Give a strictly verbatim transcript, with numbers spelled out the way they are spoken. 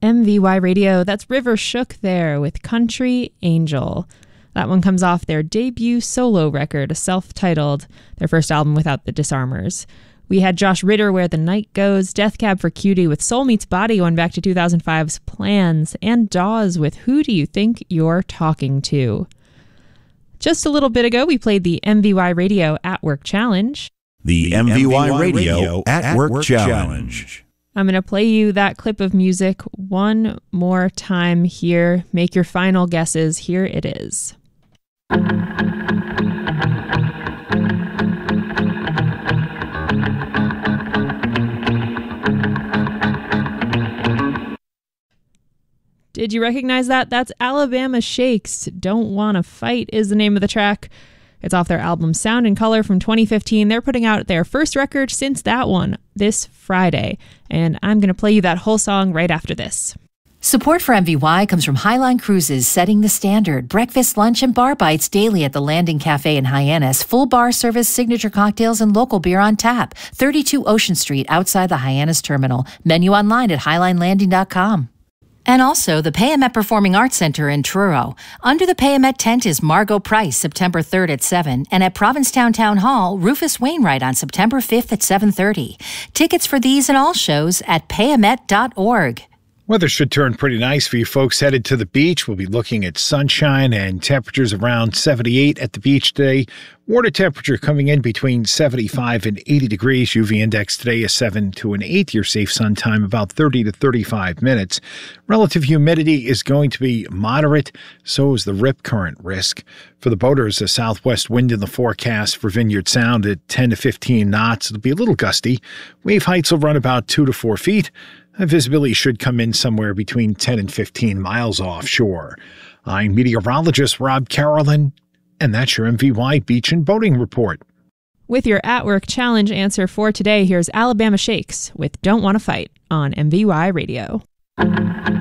M V Y Radio. That's River Shook there with Country Angel. That one comes off their debut solo record, self-titled, their first album without the Disarmers. We had Josh Ritter, Where the Night Goes, Death Cab for Cutie with Soul Meets Body going back to two thousand five's Plans, and Dawes with Who Do You Think You're Talking To? Just a little bit ago, we played the M V Y Radio At Work Challenge. The, the M V Y, M V Y Radio At, At Work, Work Challenge. Challenge. I'm going to play you that clip of music one more time here. Make your final guesses. Here it is. Did you recognize that? That's Alabama Shakes. Don't Wanna Fight is the name of the track. It's off their album Sound and Color from twenty fifteen. They're putting out their first record since that one this Friday. And I'm going to play you that whole song right after this. Support for M V Y comes from Highline Cruises, setting the standard. Breakfast, lunch, and bar bites daily at the Landing Cafe in Hyannis. Full bar service, signature cocktails, and local beer on tap. thirty-two Ocean Street outside the Hyannis Terminal. Menu online at highline landing dot com. And also the Payamet Performing Arts Center in Truro. Under the Payamet tent is Margot Price, September third at seven, and at Provincetown Town Hall, Rufus Wainwright on September fifth at seven thirty. Tickets for these and all shows at payamet dot org. Weather should turn pretty nice for you folks headed to the beach. We'll be looking at sunshine and temperatures around seventy-eight at the beach today. Water temperature coming in between seventy-five and eighty degrees. U V index today is seven to an eight. Your safe sun time about thirty to thirty-five minutes. Relative humidity is going to be moderate. So is the rip current risk. For the boaters, a southwest wind in the forecast for Vineyard Sound at ten to fifteen knots. It'll be a little gusty. Wave heights will run about two to four feet. Visibility should come in somewhere between ten and fifteen miles offshore. I'm meteorologist Rob Carolyn, and that's your M V Y Beach and Boating Report. With your At Work Challenge answer for today, here's Alabama Shakes with Don't Wanna Fight on M V Y Radio.